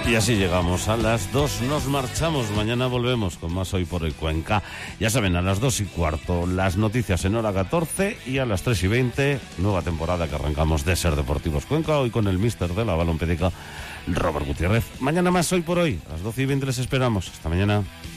Y así llegamos a las 2, nos marchamos, mañana volvemos con más Hoy por Hoy Cuenca. Ya saben, a las 2:15 las noticias en hora 14 y a las 3:20 nueva temporada que arrancamos de Ser Deportivos Cuenca, hoy con el míster de la balompédica, Robert Gutiérrez. Mañana más Hoy por Hoy, a las 12:20 les esperamos. Hasta mañana.